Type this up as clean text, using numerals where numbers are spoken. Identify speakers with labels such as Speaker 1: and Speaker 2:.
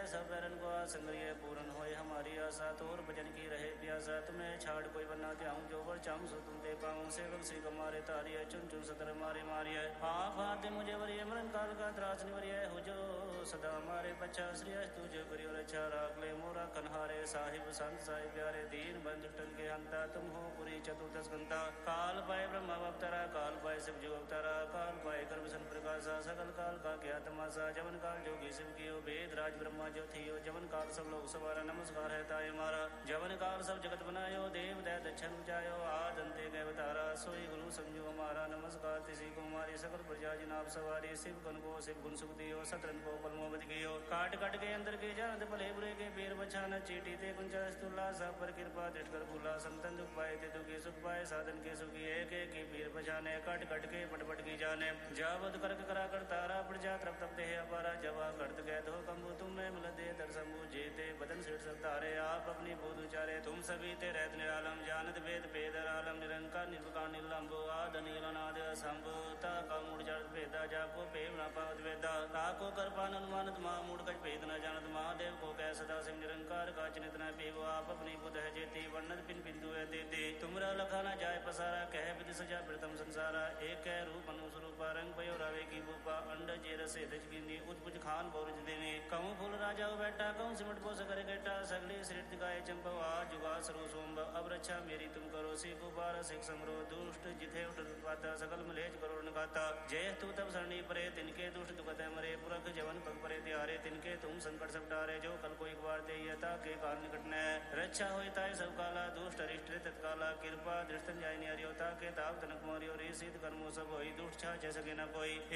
Speaker 1: सब बैरन को आसंग्रिय पूर्ण होए हमारी आशा तोर भजन की रहे प्यासा तुम्हें छाड़ कोई बना त्याऊं जो वर चाहूं सो तुम दे पाऊं सेवक सी कमारे तारिय चुन चुन सतर मारे मारिय आप हाथ मुझे वरिय मरण काल का त्रास निवरिय हो जो सदा हमारे बच्चा श्री तुझ करियो रक्षा राख ले मोरा कन्हारे साहिब संत साहिब प्यारे दीन बंधु टन के हंता तुम हो पुरी चतुर्दश घंटा काल पाए ब्रह्म अवतारा काल पाए शिव जो अवतारा काल पाए कर्मसन प्रकाशा सकल काल का क्या तमाशा जवन काल जोगी शिव की वेद राज ब्रह्मा जो थी जवन काल सब लोग सवारा नमस्कार है ताय मारा जवन काल सब जगत बनायो देव दैत दक्षन जायो आद अंते गए अवतारा सोई गुरु समझो हमारा नमस्कार तिसी को हमारी सकल प्रजा जिनाब सवारी शिव गण को शिव गुण सुख दियो सतरन को पलमोवत कियो काट काट के अंदर के जानत भले बुरे के पीर बचाना चीटी ते कुंचा स्तुल्ला सब पर कृपा दृष्ट कर भूला संतन दुख पाए ते दुखी सुख पाए साधन के सुखी एक एक की पीर बचाने काट काट के पट की जाने जावद करक करा कर तारा प्रजा तृप्त तप देह अपारा जवा करत गए तो कम्बु तुम में मिल दे दर्शन जेते बदन सिर सब तारे आप अपनी बोध उचारे तुम सभी ते रहत निरालम जानत वेद पेदर आलम निरंकार निर्विकार निलंबो आद नीलनाद संभूता का मूड जड़ भेदा जाको पेम न पावत वेदा ताको कर पान अनुमानत मा मूड कच भेद न जानत महादेव को कह सदा सिंह निरंकार का चिनित न पीवो आप अपनी बुध है जेती वर्णत पिन बिंदु है देते तुमरा लखा न जाय पसारा कह विधि सजा प्रथम संसारा एक कह रूप अनुस्वरूपा रंग पयो रावे की भूपा अंड जेर से दजगिनी उद्भुज खान बोरज देने कहूँ फूल राजा बैठा कहूँ सिमट पोस कर गेटा सगले श्रेष्ठ गाय चंपवा जुगा सरो सोम्ब अब रक्षा मेरी तुम करो सी कुबार सिख समरो दुष्ट जिथे उठता सकल मलेज करो नगाता जय तू तब सरणी परे तिनके दुष्ट दुखत मरे पुरख जवन पग परे त्यारे तिनके तुम संकट सब डारे जो कल कोई बार ते यता के काल निकट न रक्षा होता है सब काला दुष्ट अरिष्ट तत्काला कृपा दृष्टन जाय निहरियोता के ताप तनक मोरियो रे सिद्ध कर्मो सब होई दुष्ट छा जैसे न कोई